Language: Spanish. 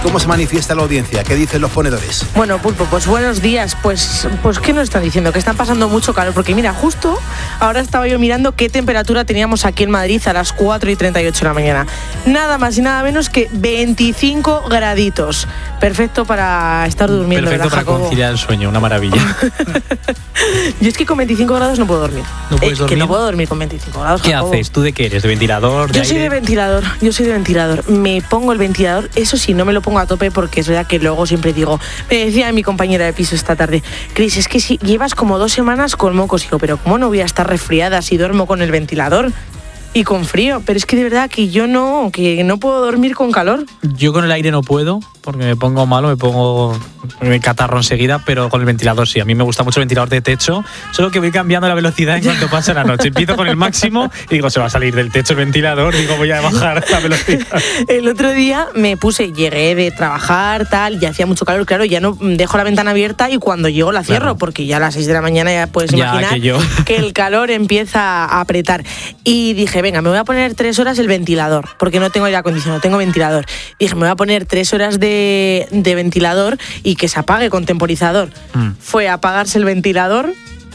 ¿Cómo se manifiesta la audiencia? ¿Qué dicen los ponedores? Bueno, Pulpo, pues buenos días. Pues ¿qué nos están diciendo? Que están pasando mucho calor. Porque mira, justo ahora estaba yo mirando qué temperatura teníamos aquí en Madrid a las 4:38 de la mañana. Nada más y nada menos que 25 graditos. Perfecto para estar durmiendo. Perfecto para Jacobo? conciliar el sueño, una maravilla. Yo es que con 25 grados no puedo dormir. ¿No puedes dormir? Que no puedo dormir con 25 grados, ¿Qué Jacobo. haces? ¿Tú de qué eres? ¿De ventilador? ¿De Yo soy de aire? ventilador. Me pongo el ventilador, eso sí, no me lo pongo a tope porque es verdad que luego siempre digo, me decía mi compañera de piso esta tarde, Cris, es que si llevas como 2 semanas con mocos, digo, pero ¿cómo no voy a estar resfriada si duermo con el ventilador y con frío? Pero es que de verdad que yo no puedo dormir con calor. Yo con el aire no puedo, porque me pongo malo, me catarro enseguida, pero con el ventilador sí. A mí me gusta mucho el ventilador de techo, solo que voy cambiando la velocidad en cuanto pasa la noche. Empiezo con el máximo y digo, se va a salir del techo el ventilador, digo, voy a bajar la velocidad. El otro día llegué de trabajar, tal, y hacía mucho calor, claro, ya no dejo la ventana abierta y cuando llego la cierro, Claro. porque ya a las 6 de la mañana ya puedes Ya, imaginar que el calor empieza a apretar. Y dije, venga, me voy a poner 3 horas el ventilador, porque no tengo aire acondicionado, tengo ventilador. Dije, me voy a poner 3 horas de ventilador y que se apague con temporizador. Fue a apagarse el ventilador